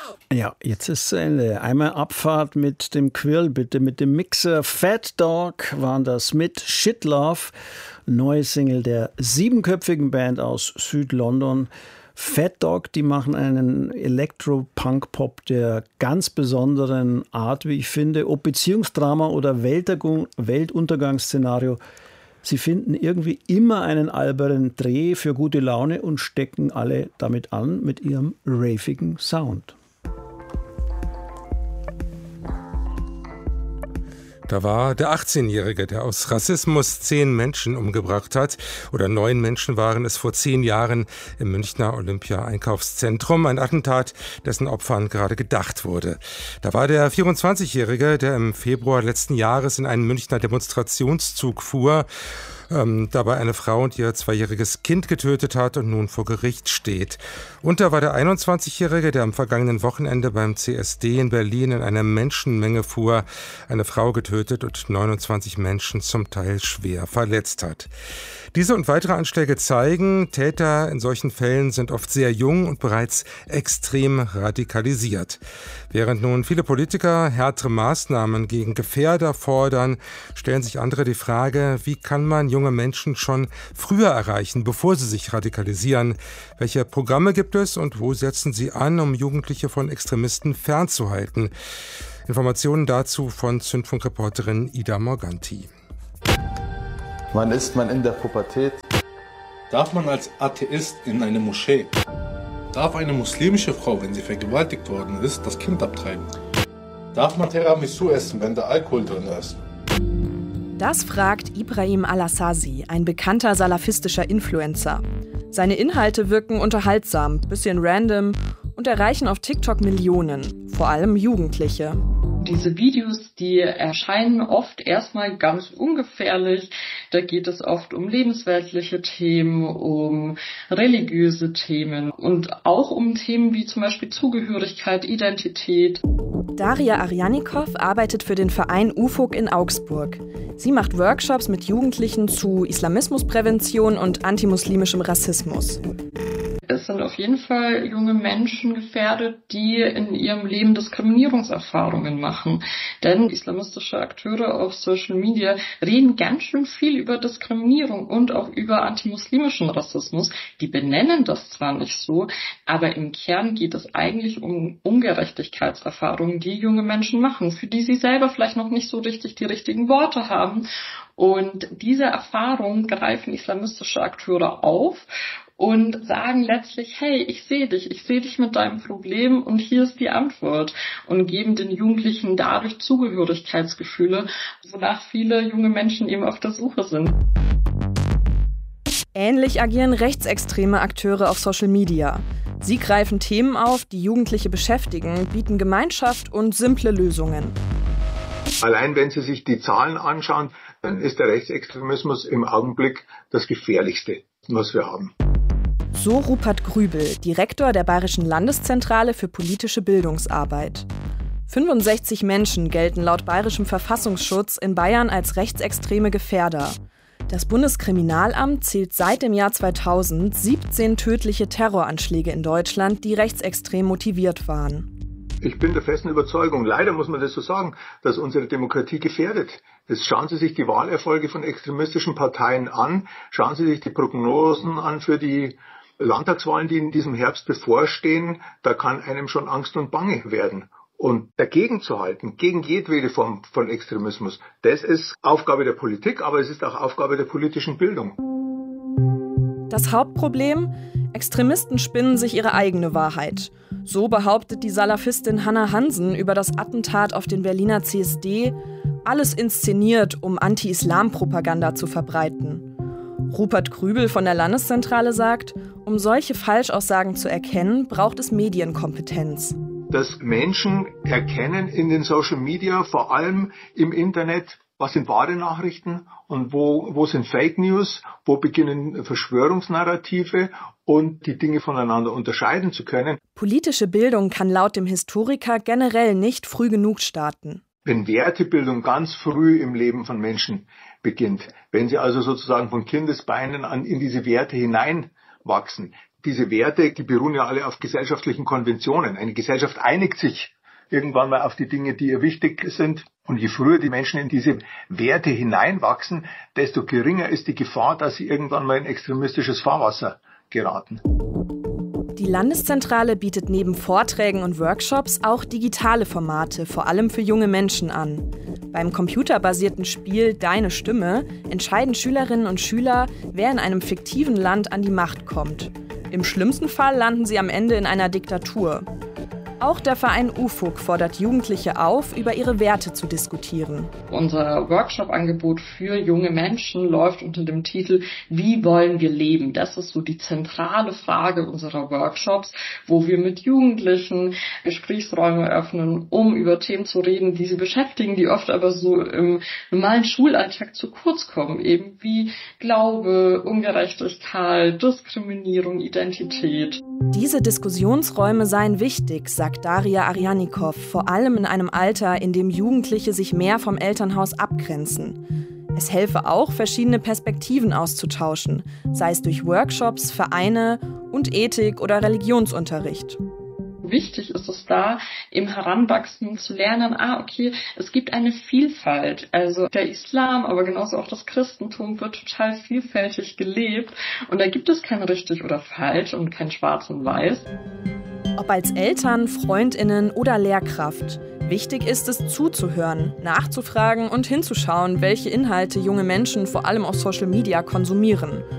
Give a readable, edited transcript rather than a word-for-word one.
Ja, jetzt ist zu Ende. Einmal Abfahrt mit dem Quill, bitte mit dem Mixer. Fat Dog waren das mit Shit Love, neue Single der 7-köpfigen Band aus Südlondon. Fat Dog, die machen einen Elektro-Punk-Pop der ganz besonderen Art, wie ich finde. Ob Beziehungsdrama oder Weltuntergangsszenario, sie finden irgendwie immer einen albernen Dreh für gute Laune und stecken alle damit an mit ihrem ravigen Sound. Da war der 18-Jährige, der aus Rassismus 10 Menschen umgebracht hat. Oder 9 Menschen waren es vor 10 Jahren im Münchner Olympia-Einkaufszentrum. Ein Attentat, dessen Opfern gerade gedacht wurde. Da war der 24-Jährige, der im Februar letzten Jahres in einen Münchner Demonstrationszug fuhr, dabei eine Frau und ihr 2-jähriges Kind getötet hat und nun vor Gericht steht. Und da war der 21-Jährige, der am vergangenen Wochenende beim CSD in Berlin in einer Menschenmenge fuhr, eine Frau getötet und 29 Menschen zum Teil schwer verletzt hat. Diese und weitere Anschläge zeigen, Täter in solchen Fällen sind oft sehr jung und bereits extrem radikalisiert. Während nun viele Politiker härtere Maßnahmen gegen Gefährder fordern, stellen sich andere die Frage, wie kann man junge Menschen schon früher erreichen, bevor sie sich radikalisieren? Welche Programme gibt es und wo setzen sie an, um Jugendliche von Extremisten fernzuhalten? Informationen dazu von Zündfunk-Reporterin Ida Morganti. Wann ist man in der Pubertät? Darf man als Atheist in eine Moschee? Darf eine muslimische Frau, wenn sie vergewaltigt worden ist, das Kind abtreiben? Darf man Tiramisu essen, wenn da Alkohol drin ist? Das fragt Ibrahim Alassasi, ein bekannter salafistischer Influencer. Seine Inhalte wirken unterhaltsam, bisschen random und erreichen auf TikTok Millionen, vor allem Jugendliche. Diese Videos, die erscheinen oft erstmal ganz ungefährlich. Da geht es oft um lebensweltliche Themen, um religiöse Themen und auch um Themen wie zum Beispiel Zugehörigkeit, Identität. Daria Arjanikow arbeitet für den Verein UFOG in Augsburg. Sie macht Workshops mit Jugendlichen zu Islamismusprävention und antimuslimischem Rassismus. Es sind auf jeden Fall junge Menschen gefährdet, die in ihrem Leben Diskriminierungserfahrungen machen. Denn islamistische Akteure auf Social Media reden ganz schön viel über Diskriminierung und auch über antimuslimischen Rassismus. Die benennen das zwar nicht so, aber im Kern geht es eigentlich um Ungerechtigkeitserfahrungen, die junge Menschen machen, für die sie selber vielleicht noch nicht so richtig die richtigen Worte haben. Und diese Erfahrungen greifen islamistische Akteure auf und sagen letztlich, hey, ich sehe dich mit deinem Problem und hier ist die Antwort. Und geben den Jugendlichen dadurch Zugehörigkeitsgefühle, wonach viele junge Menschen eben auf der Suche sind. Ähnlich agieren rechtsextreme Akteure auf Social Media. Sie greifen Themen auf, die Jugendliche beschäftigen, bieten Gemeinschaft und simple Lösungen. Allein wenn Sie sich die Zahlen anschauen, dann ist der Rechtsextremismus im Augenblick das Gefährlichste, was wir haben. So Rupert Grübel, Direktor der Bayerischen Landeszentrale für politische Bildungsarbeit. 65 Menschen gelten laut bayerischem Verfassungsschutz in Bayern als rechtsextreme Gefährder. Das Bundeskriminalamt zählt seit dem Jahr 2000 17 tödliche Terroranschläge in Deutschland, die rechtsextrem motiviert waren. Ich bin der festen Überzeugung, leider muss man das so sagen, dass unsere Demokratie gefährdet. Jetzt schauen Sie sich die Wahlerfolge von extremistischen Parteien an, schauen Sie sich die Prognosen an für die Landtagswahlen, die in diesem Herbst bevorstehen. Da kann einem schon Angst und Bange werden. Und dagegen zu halten, gegen jedwede Form von Extremismus, das ist Aufgabe der Politik, aber es ist auch Aufgabe der politischen Bildung. Das Hauptproblem? Extremisten spinnen sich ihre eigene Wahrheit. So behauptet die Salafistin Hannah Hansen über das Attentat auf den Berliner CSD, alles inszeniert, um Anti-Islam-Propaganda zu verbreiten. Rupert Grübel von der Landeszentrale sagt, um solche Falschaussagen zu erkennen, braucht es Medienkompetenz. Dass Menschen erkennen in den Social Media, vor allem im Internet, was sind wahre Nachrichten und wo sind Fake News, wo beginnen Verschwörungsnarrative und die Dinge voneinander unterscheiden zu können. Politische Bildung kann laut dem Historiker generell nicht früh genug starten. Wenn Wertebildung ganz früh im Leben von Menschen beginnt, wenn sie also sozusagen von Kindesbeinen an in diese Werte hineinwachsen, diese Werte, die beruhen ja alle auf gesellschaftlichen Konventionen. Eine Gesellschaft einigt sich irgendwann mal auf die Dinge, die ihr wichtig sind. Und je früher die Menschen in diese Werte hineinwachsen, desto geringer ist die Gefahr, dass sie irgendwann mal in extremistisches Fahrwasser geraten. Die Landeszentrale bietet neben Vorträgen und Workshops auch digitale Formate, vor allem für junge Menschen an. Beim computerbasierten Spiel Deine Stimme entscheiden Schülerinnen und Schüler, wer in einem fiktiven Land an die Macht kommt. Im schlimmsten Fall landen sie am Ende in einer Diktatur. Auch der Verein UFUG fordert Jugendliche auf, über ihre Werte zu diskutieren. Unser Workshop-Angebot für junge Menschen läuft unter dem Titel Wie wollen wir leben? Das ist so die zentrale Frage unserer Workshops, wo wir mit Jugendlichen Gesprächsräume öffnen, um über Themen zu reden, die sie beschäftigen, die oft aber so im normalen Schulalltag zu kurz kommen, eben wie Glaube, Ungerechtigkeit, Diskriminierung, Identität. Diese Diskussionsräume seien wichtig, sagt Daria Arianikow, vor allem in einem Alter, in dem Jugendliche sich mehr vom Elternhaus abgrenzen. Es helfe auch, verschiedene Perspektiven auszutauschen, sei es durch Workshops, Vereine und Ethik- oder Religionsunterricht. Wichtig ist es da, im Heranwachsen zu lernen, okay, es gibt eine Vielfalt. Also der Islam, aber genauso auch das Christentum wird total vielfältig gelebt. Und da gibt es kein richtig oder falsch und kein schwarz und weiß. Ob als Eltern, FreundInnen oder Lehrkraft. Wichtig ist es, zuzuhören, nachzufragen und hinzuschauen, welche Inhalte junge Menschen vor allem auf Social Media konsumieren.